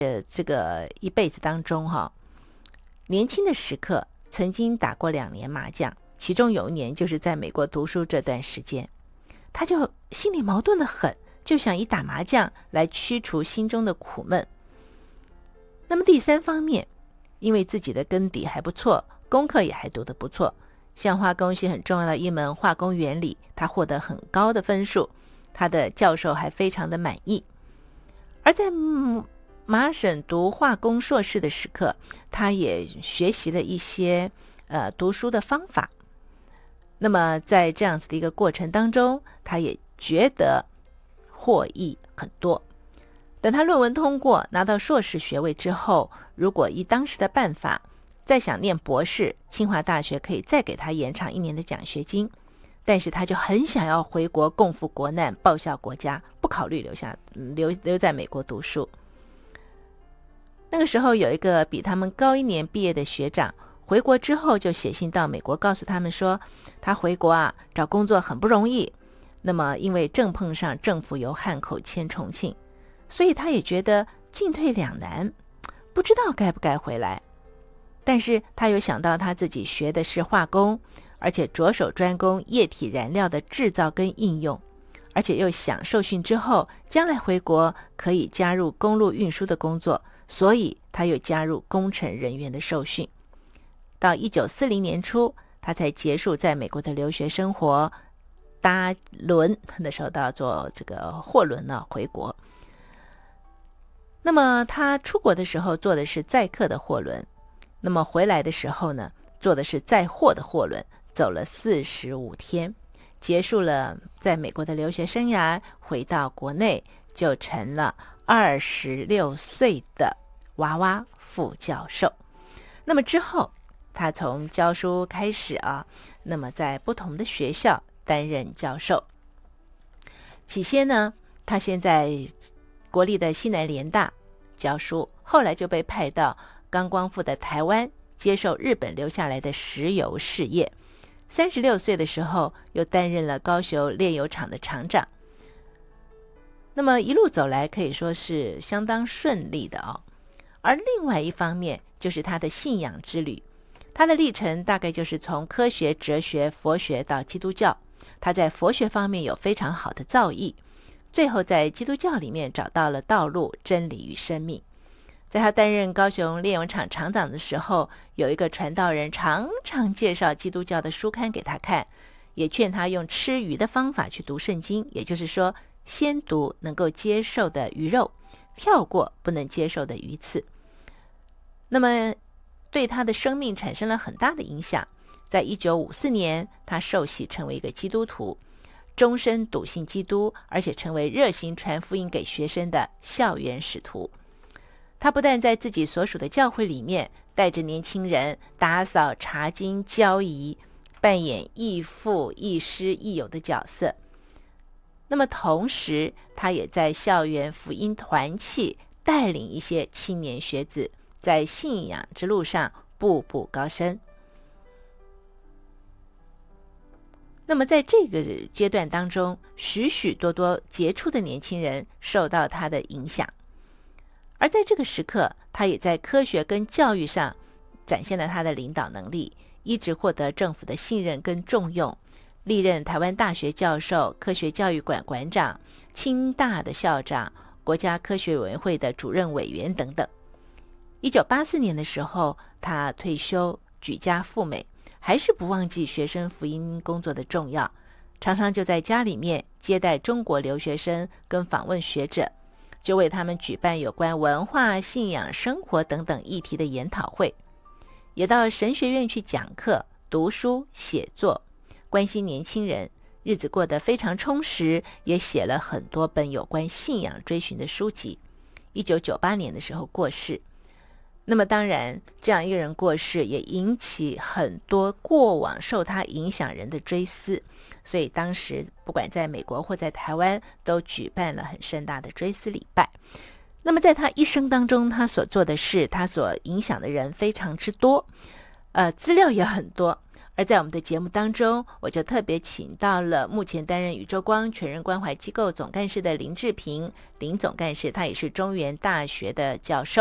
这个一辈子当中年轻的时刻曾经打过2年麻将，其中有1年就是在美国读书这段时间，他就心里矛盾得很，就想以打麻将来驱除心中的苦闷。那么第3方面，因为自己的根底还不错，功课也还读得不错，像化工系很重要的一门化工原理，他获得很高的分数，他的教授还非常的满意。而在麻省读化工硕士的时刻，他也学习了一些读书的方法。那么在这样子的一个过程当中，他也觉得获益很多。等他论文通过，拿到硕士学位之后，如果以当时的办法再想念博士，清华大学可以再给他延长1年的奖学金，但是他就很想要回国共赴国难，报效国家，不考虑留在美国读书。那个时候有一个比他们高1年毕业的学长，回国之后就写信到美国，告诉他们说他回国找工作很不容易，那么因为正碰上政府由汉口迁重庆，所以他也觉得进退两难，不知道该不该回来。但是他有想到他自己学的是化工，而且着手专攻液体燃料的制造跟应用，而且又想受训之后将来回国可以加入公路运输的工作，所以他又加入工程人员的受训。到1940年初，他才结束在美国的留学生活，搭轮，那时候都要坐这个货轮回国。那么他出国的时候坐的是载客的货轮，那么回来的时候呢，坐的是载货的货轮，走了45天，结束了在美国的留学生涯，回到国内就成了26岁的娃娃副教授。那么之后他从教书开始那么在不同的学校担任教授。起先呢，他先在国立的西南联大教书，后来就被派到刚光复的台湾，接受日本留下来的石油事业。36岁的时候，又担任了高雄炼油厂的厂长。那么一路走来，可以说是相当顺利的而另外一方面，就是他的信仰之旅。他的历程大概就是从科学、哲学、佛学到基督教。他在佛学方面有非常好的造诣，最后在基督教里面找到了道路、真理与生命。在他担任高雄炼油厂厂长的时候，有一个传道人常常介绍基督教的书刊给他看，也劝他用吃鱼的方法去读圣经，也就是说先读能够接受的鱼肉，跳过不能接受的鱼刺。那么对他的生命产生了很大的影响。在1954年，他受洗成为一个基督徒，终身笃信基督，而且成为热心传福音给学生的校园使徒。他不但在自己所属的教会里面带着年轻人打扫查经教仪，扮演义父义师义友的角色，那么同时他也在校园福音团契带领一些青年学子在信仰之路上步步高升。那么在这个阶段当中，许许多多杰出的年轻人受到他的影响，而在这个时刻，他也在科学跟教育上展现了他的领导能力，一直获得政府的信任跟重用，历任台湾大学教授、科学教育馆馆长、清大的校长、国家科学委员会的主任委员等等。1984年的时候，他退休，举家赴美，还是不忘记学生福音工作的重要，常常就在家里面接待中国留学生跟访问学者，就为他们举办有关文化、信仰、生活等等议题的研讨会，也到神学院去讲课、读书、写作，关心年轻人，日子过得非常充实，也写了很多本有关信仰追寻的书籍。1998年的时候过世。那么当然，这样一个人过世也引起很多过往受他影响人的追思，所以当时不管在美国或在台湾都举办了很盛大的追思礼拜。那么在他一生当中，他所做的事，他所影响的人非常之多，资料也很多， 而在我们的节目当中，我就特别请到了目前担任宇宙光全人关怀机构总干事的林志平林总干事，他也是中原大学的教授。